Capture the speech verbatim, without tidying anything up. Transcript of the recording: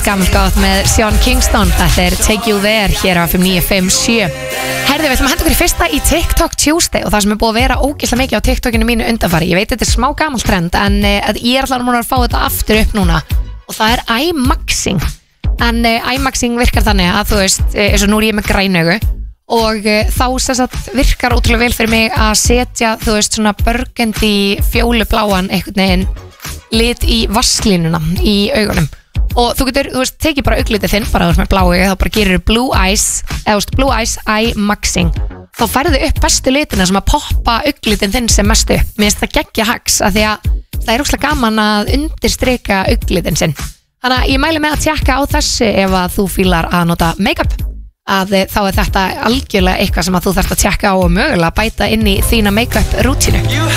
gammalt gátt með Sean Kingston. Þetta er Take You There hér á F M níu fimm sjö. Herði, við ætlum að henda okkur í fyrsta í TikTok Tuesday og það sem er búið að vera ógeðslega mikið á TikTokinu mínu undanfari. Ég veit þetta er smá gamalt trend en uh, ég er alltaf að fá þetta aftur upp núna og það er iMaxing. En uh, iMaxing virkar þannig að þú veist, uh, eins og nú er ég með grænaugu og uh, þá sem sagt virkar ótrúlega vel fyrir mig að setja, þú veist, svona burgundy fjólubláan einhvern veginn lit í vasslínuna í augunum. Og þú getur, þú veist, tekið bara auglitið þinn, bara þú veist með bláu, þá bara gerir Blue Eyes, eða þú veist, Blue Eyes iMaxing. Þá færðu upp bestu litina sem að poppa auglitið þinn sem mest upp. Mér finnst það geggja hacks, af því að það er óslega gaman að undirstrika auglitin sinn. Þannig að ég mæli með að tjekka á þessu ef að þú fílar að nota make-up. Að þá er þetta algjörlega eitthvað sem að þú þarft að tjekka á og mögulega bæta inn í þína make-up rútínu.